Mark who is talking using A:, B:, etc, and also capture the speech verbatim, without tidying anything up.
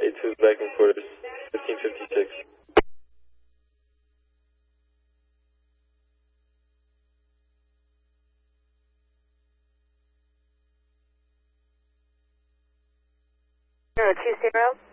A: eight two back in quarters, fifteen fifty-six.
B: zero two zero.